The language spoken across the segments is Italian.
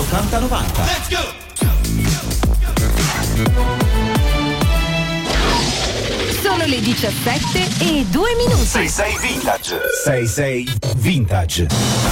8090. Let's go! Sono le 17:02. 66 Vintage. 66 Vintage.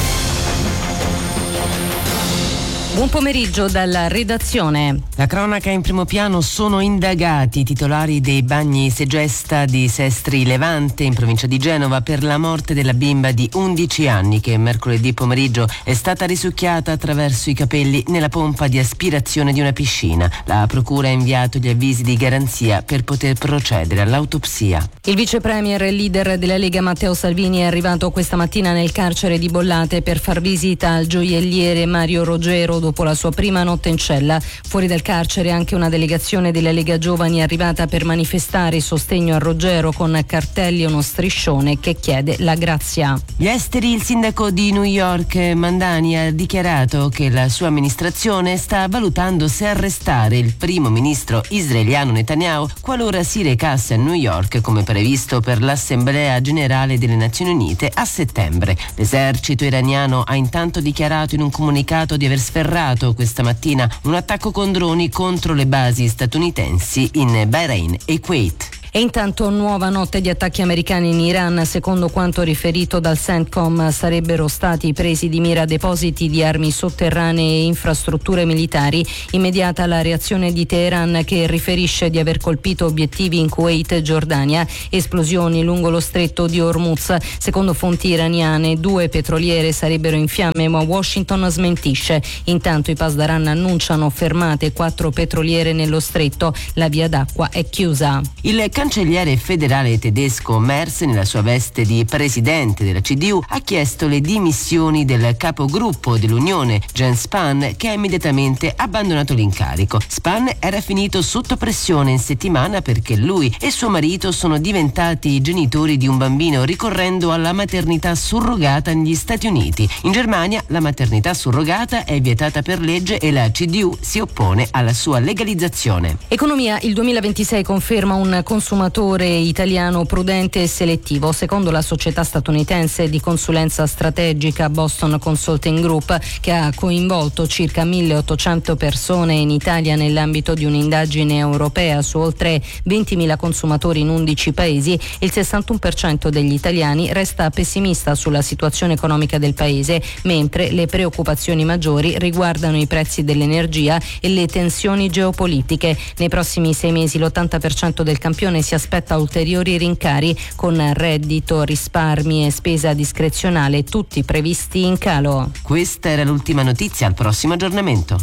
Buon pomeriggio dalla redazione. La cronaca in primo piano: sono indagati i titolari dei bagni Segesta di Sestri Levante in provincia di Genova per la morte della bimba di 11 anni che mercoledì pomeriggio è stata risucchiata attraverso i capelli nella pompa di aspirazione di una piscina. La procura ha inviato gli avvisi di garanzia per poter procedere all'autopsia. Il vice premier e leader della Lega Matteo Salvini è arrivato questa mattina nel carcere di Bollate per far visita al gioielliere Mario Rogero dopo la sua prima notte in cella. Fuori dal carcere anche una delegazione della Lega Giovani è arrivata per manifestare sostegno a Rogero con cartelli e uno striscione che chiede la grazia. Gli esteri: il sindaco di New York Mandani ha dichiarato che la sua amministrazione sta valutando se arrestare il primo ministro israeliano Netanyahu qualora si recasse a New York come previsto per l'Assemblea Generale delle Nazioni Unite a settembre. L'esercito iraniano ha intanto dichiarato in un comunicato di aver sferrato questa mattina un attacco con droni contro le basi statunitensi in Bahrain e Kuwait. E intanto nuova notte di attacchi americani in Iran. Secondo quanto riferito dal CENTCOM sarebbero stati presi di mira depositi di armi sotterranee e infrastrutture militari. Immediata la reazione di Teheran che riferisce di aver colpito obiettivi in Kuwait e Giordania. Esplosioni lungo lo stretto di Hormuz. Secondo fonti iraniane 2 petroliere sarebbero in fiamme, ma Washington smentisce. Intanto i Pasdaran annunciano fermate 4 petroliere nello stretto. La via d'acqua è chiusa. Il cancelliere federale tedesco Merz, nella sua veste di presidente della CDU, ha chiesto le dimissioni del capogruppo dell'Unione Jens Spahn, che ha immediatamente abbandonato l'incarico. Spahn era finito sotto pressione in settimana perché lui e suo marito sono diventati genitori di un bambino ricorrendo alla maternità surrogata negli Stati Uniti. In Germania la maternità surrogata è vietata per legge e la CDU si oppone alla sua legalizzazione. Economia: il 2026 conferma un consumatore italiano prudente e selettivo. Secondo la società statunitense di consulenza strategica Boston Consulting Group, che ha coinvolto circa 1.800 persone in Italia nell'ambito di un'indagine europea su oltre 20.000 consumatori in 11 paesi, il 61% degli italiani resta pessimista sulla situazione economica del paese, mentre le preoccupazioni maggiori riguardano i prezzi dell'energia e le tensioni geopolitiche. Nei prossimi 6 mesi l'80% del campione si aspetta ulteriori rincari, con reddito, risparmi e spesa discrezionale tutti previsti in calo. Questa era l'ultima notizia, al prossimo aggiornamento.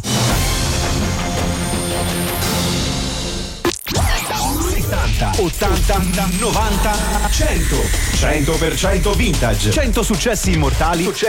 70, 80, 90, 100. 100% vintage. 100 successi immortali